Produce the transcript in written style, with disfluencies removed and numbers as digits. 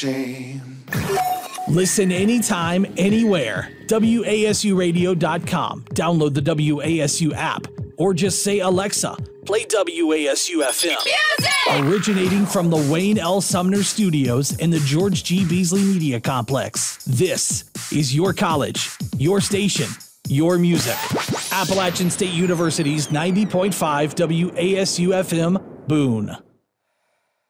Shame. Listen anytime, anywhere. WASUradio.com. Download the WASU app. Or just say, Alexa, play WASU FM. Music! Originating from the Wayne L. Sumner Studios in the George G. Beasley Media Complex. This is your college, your station, your music. Appalachian State University's 90.5 WASU FM, Boone.